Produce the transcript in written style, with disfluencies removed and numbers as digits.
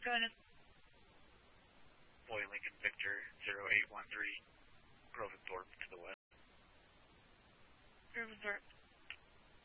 Go ahead. Boy Lincoln Victor 0813, Groventhorpe to the west. Groventhorpe.